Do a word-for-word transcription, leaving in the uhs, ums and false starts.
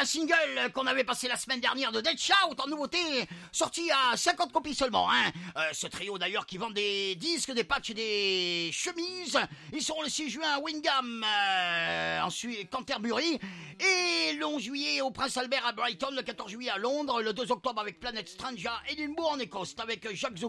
un single qu'on avait passé la semaine dernière de Dead Shout en nouveauté, sorti à cinquante copies seulement. Hein. Euh, ce trio d'ailleurs qui vend des disques, des patchs et des chemises. Ils seront le six juin à Wingham, euh, ensuite Canterbury, et le onze juillet au Prince Albert à Brighton, le quatorze juillet à Londres, le deux octobre avec Planet Strange à Edinburgh en Écosse avec Jacques Zou